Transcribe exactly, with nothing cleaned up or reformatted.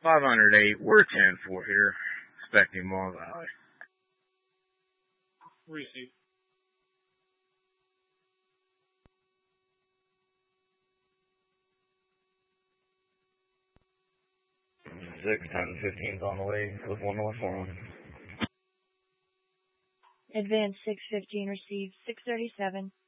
five hundred eight, we're ten four here, expecting Long Valley. Receive. six, ten, fifteen's on the way, with one north one. Advance six fifteen, receive six thirty-seven.